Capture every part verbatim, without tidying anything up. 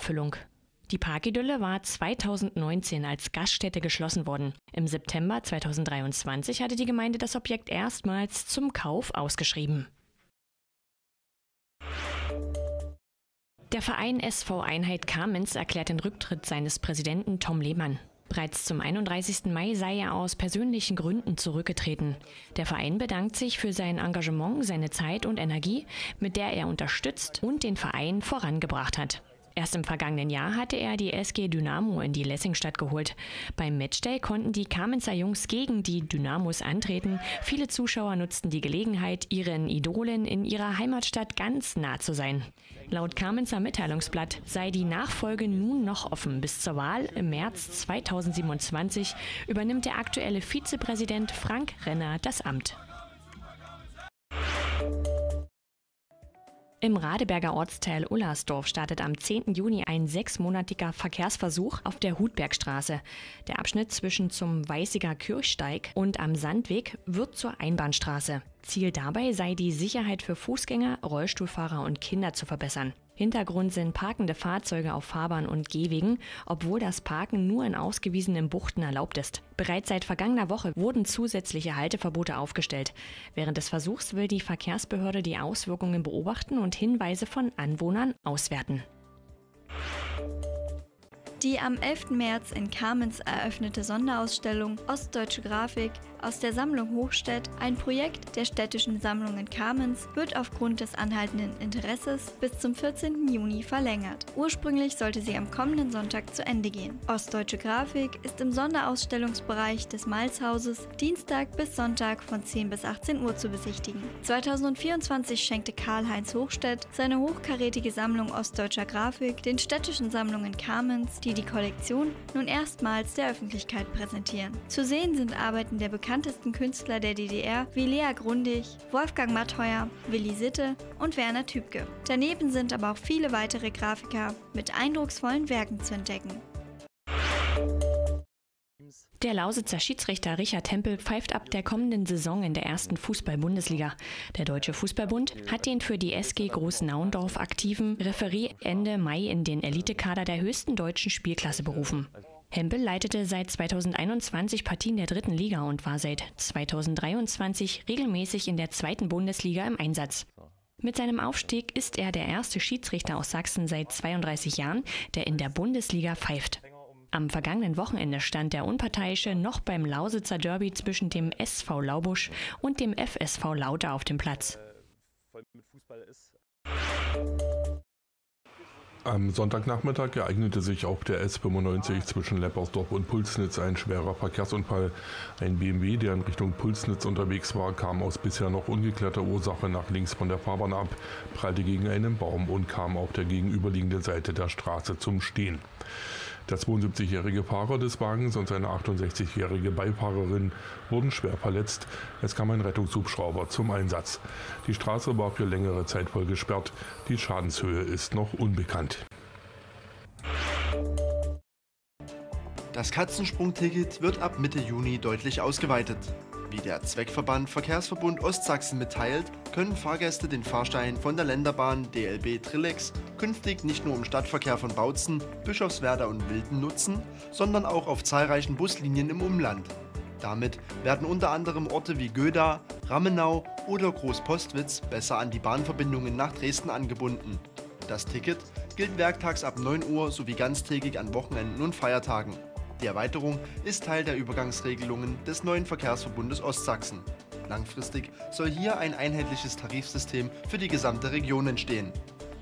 Erfüllung. Die Parkidylle war zweitausendneunzehn als Gaststätte geschlossen worden. Im September zweitausenddreiundzwanzig hatte die Gemeinde das Objekt erstmals zum Kauf ausgeschrieben. Der Verein S V Einheit Kamenz erklärt den Rücktritt seines Präsidenten Tom Lehmann. Bereits zum einunddreißigsten Mai sei er aus persönlichen Gründen zurückgetreten. Der Verein bedankt sich für sein Engagement, seine Zeit und Energie, mit der er unterstützt und den Verein vorangebracht hat. Erst im vergangenen Jahr hatte er die S G Dynamo in die Lessingstadt geholt. Beim Matchday konnten die Kamenzer Jungs gegen die Dynamos antreten. Viele Zuschauer nutzten die Gelegenheit, ihren Idolen in ihrer Heimatstadt ganz nah zu sein. Laut Kamenzer Mitteilungsblatt sei die Nachfolge nun noch offen. Bis zur Wahl im März zweitausendsiebenundzwanzig übernimmt der aktuelle Vizepräsident Frank Renner das Amt. Im Radeberger Ortsteil Ullersdorf startet am zehnten Juni ein sechsmonatiger Verkehrsversuch auf der Hutbergstraße. Der Abschnitt zwischen zum Weißiger Kirchsteig und am Sandweg wird zur Einbahnstraße. Ziel dabei sei, die Sicherheit für Fußgänger, Rollstuhlfahrer und Kinder zu verbessern. Hintergrund sind parkende Fahrzeuge auf Fahrbahn- und Gehwegen, obwohl das Parken nur in ausgewiesenen Buchten erlaubt ist. Bereits seit vergangener Woche wurden zusätzliche Halteverbote aufgestellt. Während des Versuchs will die Verkehrsbehörde die Auswirkungen beobachten und Hinweise von Anwohnern auswerten. Die am elften März in Kamenz eröffnete Sonderausstellung Ostdeutsche Grafik aus der Sammlung Hochstedt, ein Projekt der Städtischen Sammlung in Kamenz, wird aufgrund des anhaltenden Interesses bis zum vierzehnten Juni verlängert. Ursprünglich sollte sie am kommenden Sonntag zu Ende gehen. Ostdeutsche Grafik ist im Sonderausstellungsbereich des Malzhauses Dienstag bis Sonntag von zehn bis achtzehn Uhr zu besichtigen. zweitausendvierundzwanzig schenkte Karl-Heinz Hochstedt seine hochkarätige Sammlung Ostdeutscher Grafik den Städtischen Sammlungen Kamenz, die die Kollektion nun erstmals der Öffentlichkeit präsentieren. Zu sehen sind Arbeiten der bekanntesten Künstler der D D R wie Lea Grundig, Wolfgang Mattheuer, Willi Sitte und Werner Tübke. Daneben sind aber auch viele weitere Grafiker mit eindrucksvollen Werken zu entdecken. Der Lausitzer Schiedsrichter Richard Tempel pfeift ab der kommenden Saison in der ersten Fußball-Bundesliga. Der Deutsche Fußballbund hat den für die S G Großnaundorf aktiven Referee Ende Mai in den Elitekader der höchsten deutschen Spielklasse berufen. Hempel leitete seit zweitausendeinundzwanzig Partien der dritten Liga und war seit zweitausenddreiundzwanzig regelmäßig in der zweiten Bundesliga im Einsatz. Mit seinem Aufstieg ist er der erste Schiedsrichter aus Sachsen seit zweiunddreißig Jahren, der in der Bundesliga pfeift. Am vergangenen Wochenende stand der Unparteiische noch beim Lausitzer Derby zwischen dem S V Laubusch und dem F S V Lauter auf dem Platz. Am Sonntagnachmittag ereignete sich auf der S fünfundneunzig zwischen Leppersdorf und Pulsnitz ein schwerer Verkehrsunfall. Ein B M W, der in Richtung Pulsnitz unterwegs war, kam aus bisher noch ungeklärter Ursache nach links von der Fahrbahn ab, prallte gegen einen Baum und kam auf der gegenüberliegenden Seite der Straße zum Stehen. Der zweiundsiebzigjährige Fahrer des Wagens und seine achtundsechzigjährige Beifahrerin wurden schwer verletzt. Es kam ein Rettungshubschrauber zum Einsatz. Die Straße war für längere Zeit voll gesperrt. Die Schadenshöhe ist noch unbekannt. Das Katzensprung-Ticket wird ab Mitte Juni deutlich ausgeweitet. Wie der Zweckverband Verkehrsverbund Ostsachsen mitteilt, können Fahrgäste den Fahrschein von der Länderbahn D L B Trillex künftig nicht nur im Stadtverkehr von Bautzen, Bischofswerda und Wilden nutzen, sondern auch auf zahlreichen Buslinien im Umland. Damit werden unter anderem Orte wie Göda, Rammenau oder Großpostwitz besser an die Bahnverbindungen nach Dresden angebunden. Das Ticket gilt werktags ab neun Uhr sowie ganztägig an Wochenenden und Feiertagen. Die Erweiterung ist Teil der Übergangsregelungen des neuen Verkehrsverbundes Ostsachsen. Langfristig soll hier ein einheitliches Tarifsystem für die gesamte Region entstehen.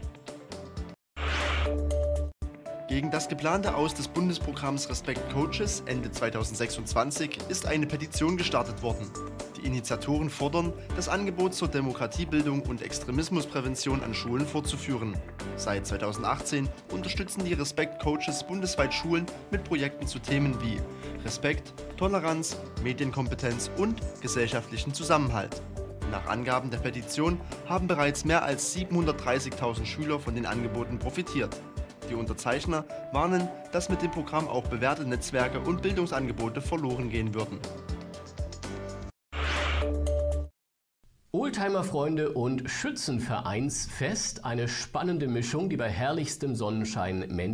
Gegen das geplante Aus des Bundesprogramms Respect Coaches Ende zweitausendsechsundzwanzig ist eine Petition gestartet worden. Die Initiatoren fordern, das Angebot zur Demokratiebildung und Extremismusprävention an Schulen fortzuführen. Seit zweitausendachtzehn unterstützen die Respect Coaches bundesweit Schulen mit Projekten zu Themen wie Respekt, Toleranz, Medienkompetenz und gesellschaftlichen Zusammenhalt. Nach Angaben der Petition haben bereits mehr als siebenhundertdreißigtausend Schüler von den Angeboten profitiert. Die Unterzeichner warnen, dass mit dem Programm auch bewährte Netzwerke und Bildungsangebote verloren gehen würden. Oldtimer-Freunde und Schützenvereinsfest, eine spannende Mischung, die bei herrlichstem Sonnenschein Menschen